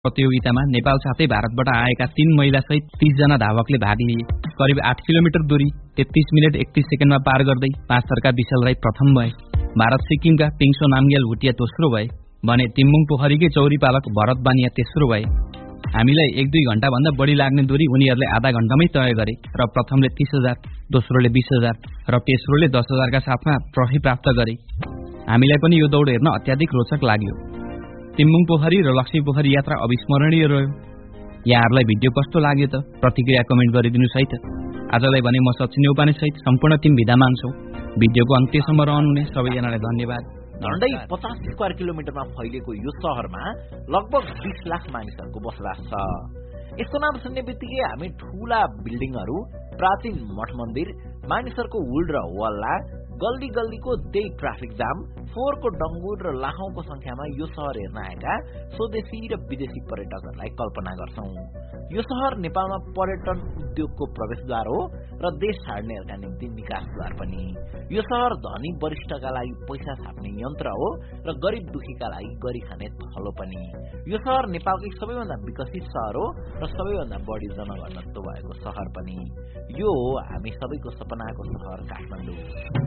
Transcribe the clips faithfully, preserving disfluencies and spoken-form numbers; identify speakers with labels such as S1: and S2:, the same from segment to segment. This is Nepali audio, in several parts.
S1: प्रतियोगितामा नेपाल साथै भारतबाट आएका तीन महिला सहित तीस जना धावकले भाग लिए। करिब आठ किलोमिटर दूरी तेत्तीस मिनट एकतीस सेकेन्डमा पार गर्दै पाँच थरका विशाल राई प्रथम भए। भारत सिक्किमका पिङसो नामग्याल भुटिया दोस्रो भए भने तिम्बुङ पोखरीकै चौरी पालक भरत बानिया तेस्रो भए। हामीलाई एक दुई घण्टा भन्दा बढी लाग्ने दूरी उनीहरूले आधा घण्टामै तय गरे र प्रथमले तीस हजार, दोस्रोले बीस हजार र तेस्रोले दस हजारका साथमा ट्रफी प्राप्त गरे। हामीलाई पनि यो दौड हेर्न अत्याधिक रोचक लाग्यो। तिम्बुङ पोखरी र लक्ष्मी पोखरी यात्रा अविस्मरणीय रह्यो। यहाँहरूलाई भिडियो कस्तो लाग्यो त प्रतिक्रिया कमेन्ट गरिदिनुहोस् है त। आजलाई भने म सचिन न्यौपाने सहित सम्पूर्ण टिम बिदा मान्छौँ। भिडियोको अन्त्यसम्म रहनुहुने सबैजनालाई धन्यवाद।
S2: झण्डै पचास स्क्वायर किलोमिटरमा फैलिएको यो शहरमा लगभग बीस लाख मानिसहरूको बसोबास छ। यसको नाम सुन्ने बित्तिकै हामी ठूला बिल्डिङहरू, प्राचीन मठ मन्दिर, मानिसहरूको हुल र हल्ला, गल्ली गल्लीको त्यही ट्राफिक जाम, फोहोरको डङ्गुर र लाखौंको संख्यामा यो शहर हेर्न आएका स्वदेशी र विदेशी पर्यटकहरूलाई कल्पना गर्छौं। यो शहर नेपालमा पर्यटन उद्योगको प्रवेशद्वार हो र देश छाड्नेहरूका निम्ति निकासद्वार पनि। यो शहर धनी वरिष्ठका लागि पैसा छाप्ने यन्त्र हो र गरिब दुखीका लागि गरी खाने थलो पनि। यो शहर नेपालकै सबैभन्दा विकसित शहर हो र सबैभन्दा बढी जनघनत्व भएको शहर पनि। यो हो हामी सबैको सपनाको शहर काठमाडौँ।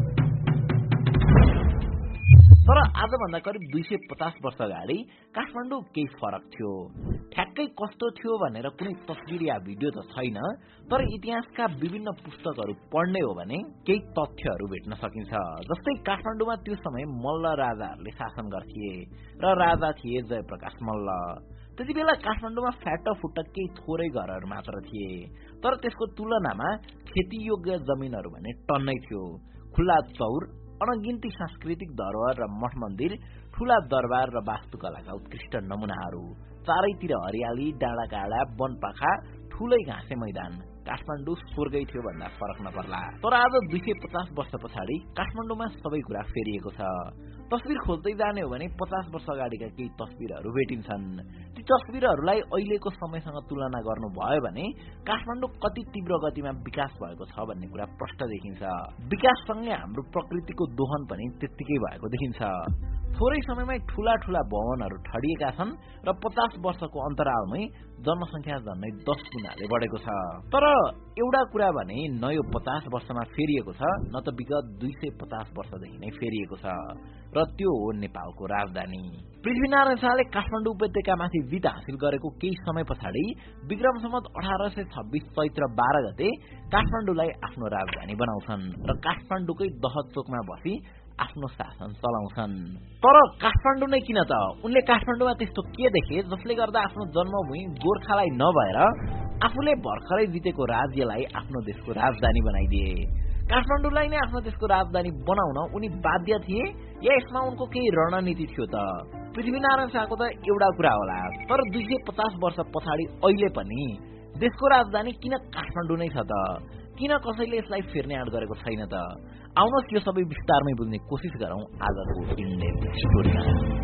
S2: तर आजभन्दा करिब दुई सय पचास वर्ष अगाडि काठमाडौँ केही फरक थियो। ठ्याक्कै कस्तो थियो भनेर कुनै तस्बिर या भिडियो त छैन, तर इतिहासका विभिन्न पुस्तकहरू पढ्ने हो भने केही तथ्यहरू भेट्न सकिन्छ। जस्तै काठमाडौँमा त्यो समय मल्ल राजाहरूले शासन गर्थे र राजा थिए जयप्रकाश मल्ल। त्यति बेला काठमाडौँमा फ्याटफुट्ट केही थोरै घरहरू मात्र थिए, तर त्यसको तुलनामा खेतीयोग्य जमिनहरू भने टन्नै थियो। खुल्ला चौर, अनगिन्ती सांस्कृतिक धरोहर र मठ मन्दिर, ठूला दरबार र वास्तुकलाका उत्कृष्ट नमुनाहरू, चारैतिर हरियाली, डाँडाकाँडा, वनपाखा, ठूलै घाँसे मैदान। काठमाडौँ स्वर्गै थियो भन्दा फरक नपर्ला। तर आज दुई सय पचास वर्ष पछाडि काठमाडौँमा सबै कुरा फेरिएको छ। तस्बिर खोज्दै जाने हो भने पचास वर्ष अगाडिका केही तस्बिरहरू भेटिन्छन्। ती तस्बिरहरूलाई अहिलेको समयसँग तुलना गर्नुभयो भने काठमाडौँ कति तीव्र गतिमा विकास भएको छ भन्ने कुरा प्रष्ट देखिन्छ। विकाससँगै हाम्रो प्रकृतिको दोहन पनि त्यत्तिकै भएको देखिन्छ। थोरै समयमै ठूला ठूला भवनहरू ठडिएका छन् र पचास वर्षको अन्तरालमै जनसंख्या झन्नै दस गुणाले बढेको छ। तर एउटा कुरा भने न यो पचास वर्षमा फेरिएको छ, न त विगत दुई सय पचास वर्षदेखि नै फेरिएको छ, र त्यो हो नेपालको राजधानी। पृथ्वीनारायण शाहले काठमाडौँ उपत्यकामाथि जित हासिल गरेको केही समय पछाडि विक्रम सम्वत अठार सय छब्बीस चैत्र बाह्र गते काठमाडौँलाई आफ्नो राजधानी बनाउँछन् र काठमाडौँकै दहचोकमा बसी आफ्नो शासन चलाउँछन्। तर काठमाडौँ नै किन त? उनले काठमाडौँमा त्यस्तो के देखे जसले गर्दा आफ्नो जन्मभूमि गोर्खालाई नभएर आफूले भर्खरै जितेको राज्यलाई आफ्नो देशको राजधानी बनाइदिए? काठमाडौँलाई नै आफ्नो देशको राजधानी बनाउन उनी बाध्य थिए या यसमा उनको केही रणनीति थियो त? पृथ्वीनारायण शाहको त एउटा कुरा होला, तर दुई सय पचास वर्ष पछाडि अहिले पनि देशको राजधानी किन काठमाडौँ नै छ त? किन कसैले यसलाई फेर्ने आँट गरेको छैन त? आउनुहोस् यो सबै विस्तारमै बुझ्ने कोसिस गरौं आजको इन्डेप स्टोरीमा।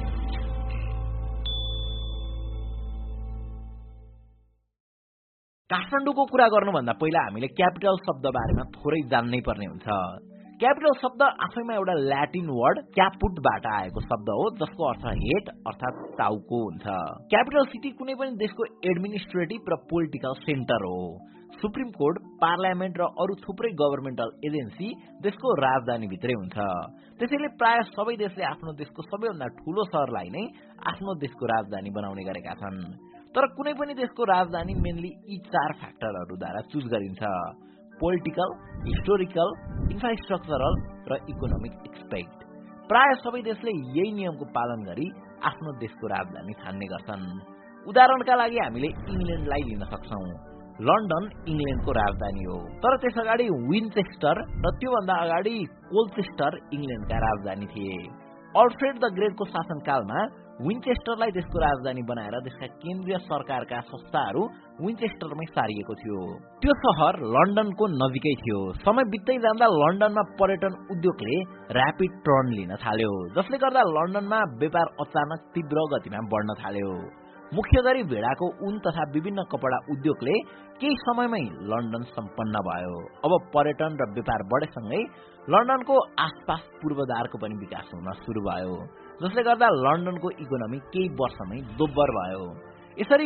S2: काठमाडौँको कुरा गर्नुभन्दा पहिला हामीले क्यापिटल शब्द बारेमा थोरै जान्नै पर्ने हुन्छ। क्यापिटल शब्द आफैमा एउटा ल्याटिन वर्ड क्यापुटबाट आएको शब्द हो, जसको अर्थ हेड अर्थात टाउको हुन्छ। क्यापिटल सिटी कुनै पनि देशको एडमिनिस्ट्रेटिभ र पोलिटिकल सेन्टर हो। सुप्रिम कोर्ट, पार्लियामेन्ट र अरू थुप्रै गभर्मेन्टल एजेन्सी देशको राजधानी भित्रै हुन्छ। त्यसैले प्राय सबै देशले आफ्नो देशको सबैभन्दा ठूलो शहरलाई नै आफ्नो देशको राजधानी बनाउने गरेका छन्। तर कुनै पनि देशको राजधानी मेनली यी चार फ्याक्टरहरूद्वारा चुज गरिन्छ: पोलिटिकल, हिस्टोरिकल, इन्फ्रास्ट्रक्चरल र इकोनोमिक एक्सपेक्ट। प्राय सबै देशले यही नियमको पालन गरी आफ्नो देशको राजधानी छान्ने गर्छन्। उदाहरणका लागि हामीले इङ्ल्यान्डलाई लिन सक्छौं। लन्डन इङ्ल्यान्डको राजधानी हो, तर त्यस अगाडि विन्चेस्टर र त्योभन्दा अगाडि कोल्चेस्टर इङ्ल्यान्डका राजधानी थिए। अल्फ्रेड द ग्रेटको शासनकालमा विन्चेस्टरलाई देशको राजधानी बनाएर देशका केन्द्रीय सरकारका संस्थाहरू विन्चेस्टरमै सारिएको थियो। त्यो शहर लन्डनको नजिकै थियो। समय बित्दै जाँदा लन्डनमा पर्यटन उद्योगले र्यापिड टर्न लिन थाल्यो, जसले गर्दा लन्डनमा व्यापार अचानक तीव्र गतिमा बढ्न थाल्यो। मुख्य गरी भेडाको ऊन तथा विभिन्न कपडा उद्योगले केही समयमै लन्डन सम्पन्न भयो। अब पर्यटन र व्यापार बढेसँगै लन्डनको आसपास पूर्वाधारको पनि विकास हुन सुरु भयो, जसले गर्दा लन्डनको इकोनोमी केही वर्षमै दोब्बर भयो। यसरी